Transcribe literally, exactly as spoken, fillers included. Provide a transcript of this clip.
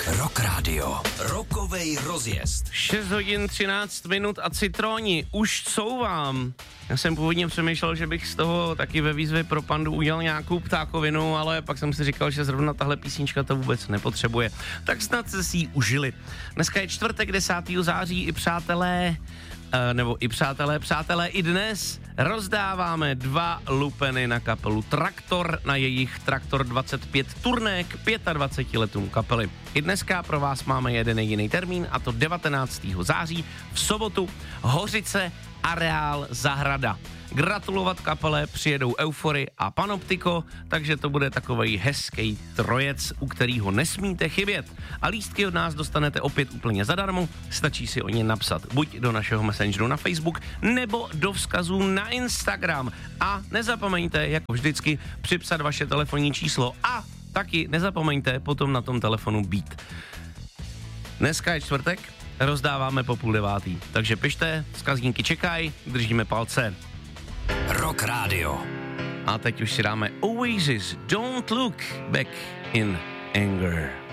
Rock Radio. Rockovej rozjezd. šest hodin třináct minut a Citroni už couvám. Já jsem původně přemýšlel, že bych z toho taky ve výzvě pro Pandu udělal nějakou ptákovinu, ale pak jsem si říkal, že zrovna tahle písnička to vůbec nepotřebuje. Tak snad se si ji užili. Dneska je čtvrtek desátého září i přátelé, nebo i přátelé, přátelé i dnes rozdáváme dva lupeny na kapelu Traktor na jejich Traktor dvacet pět turné k dvaceti pěti letům kapely. I dneska pro vás máme jeden jediný termín, a to devatenáctého září v sobotu Hořice, areál Zahrada. Gratulovat kapele přijedou Eufory a Panoptiko, takže to bude takovej hezký trojec, u kterého nesmíte chybět. A lístky od nás dostanete opět úplně zadarmo, stačí si o ně napsat buď do našeho messengeru na Facebook, nebo do vzkazů na Instagram. A nezapomeňte, jako vždycky, připsat vaše telefonní číslo a taky nezapomeňte potom na tom telefonu být. Dneska je čtvrtek, rozdáváme po půl devátý, takže pište, vzkazníky čekají, držíme palce. Rock Radio. A teď už si dáme Oasis, Don't Look Back in Anger.